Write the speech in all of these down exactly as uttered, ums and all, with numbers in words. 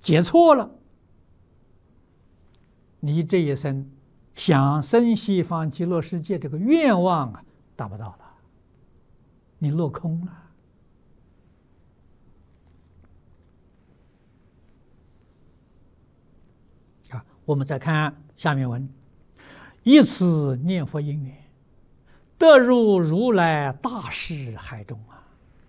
解错了，你这一生想生西方极乐世界这个愿望啊，达不到了，你落空了。啊，我们再看下面文：以此念佛因缘，得入如来大士海中啊！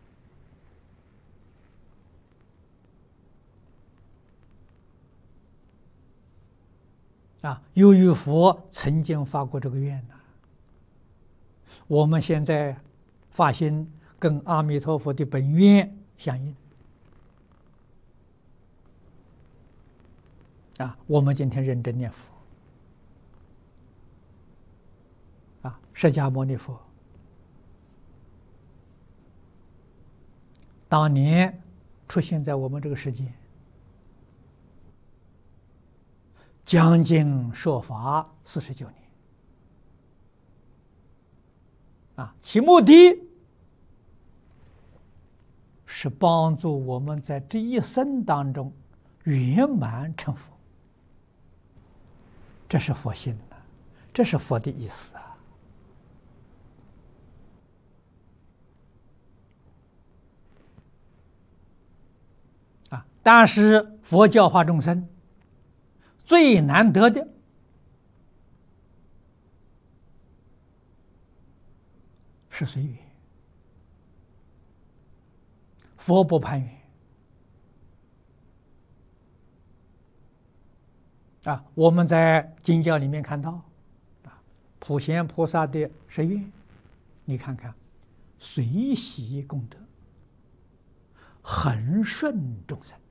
啊，由于佛曾经发过这个愿呢，我们现在发心跟阿弥陀佛的本愿相应。啊，我们今天认真念佛。啊，释迦牟尼佛当年出现在我们这个世界，将近说法四十九年。啊，其目的是帮助我们在这一生当中圆满成佛。这是佛心的，这是佛的意思啊！啊，但是佛教化众生最难得的是随缘，佛不攀缘。啊，我们在经教里面看到，啊，普贤菩萨的十愿，你看看，随喜功德，恒顺众生。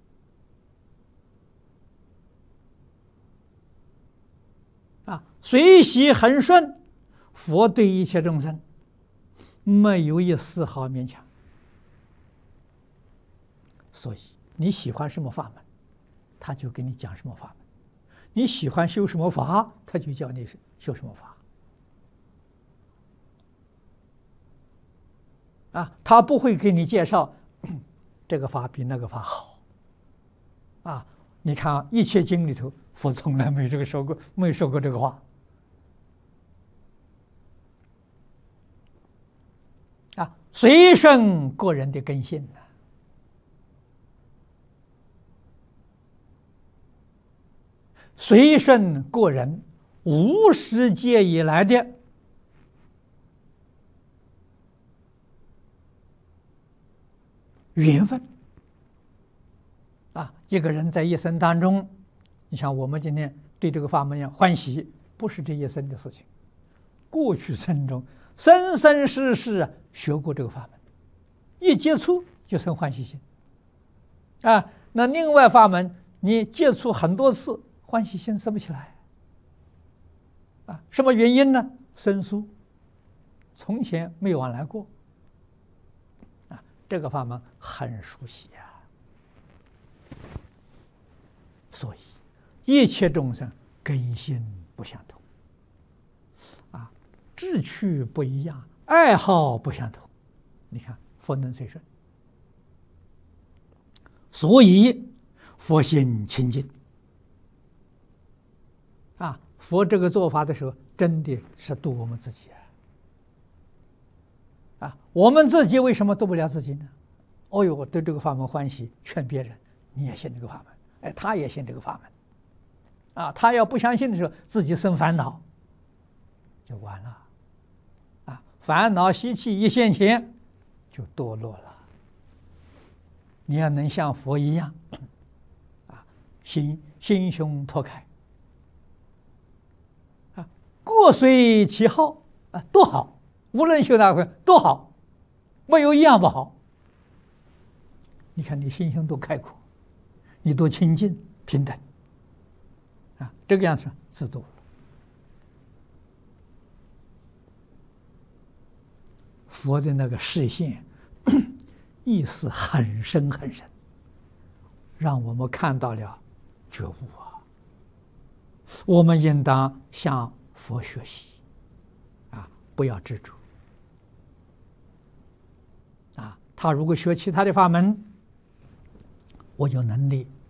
啊，随喜恒顺，佛对一切众生没有一丝毫勉强。所以你喜欢什么法门，他就给你讲什么法门。你喜欢修什么法，他就教你修什么法。啊，他不会给你介绍这个法比那个法好。啊，你看《一切经》里头，佛从来没这个说过，没说过这个话。啊，随顺个人的根性呢。随顺个人无始劫以来的缘分啊，一个人在一生当中，你像我们今天对这个法门一样欢喜，不是这一生的事情，过去生中生生世世学过这个法门，一接触就生欢喜心啊。那另外法门，你接触很多次，欢喜心生不起来啊？什么原因呢？生疏，从前没有往来过啊。这个法门很熟悉啊，所以一切众生根性不相同啊，志趣不一样，爱好不相同。你看佛能随顺，所以佛心清净。啊，佛这个做法的时候，真的是度我们自己啊！啊，我们自己为什么度不了自己呢？哦呦，我对这个法门欢喜，劝别人你也信这个法门，哎，他也信这个法门，啊，他要不相信的时候，自己生烦恼，就完了，啊，烦恼习气一现前，就堕落了。你要能像佛一样，啊，心心胸拓开。过随其好啊，多好！无论修哪回多好，没有一样不好。你看你心胸多开阔，你多清净平等啊，这个样子自度了。佛的那个视线意思很深很深，让我们看到了觉悟啊。我们应当向佛学习啊，不要执着啊。他如果学其他的法门，我有能力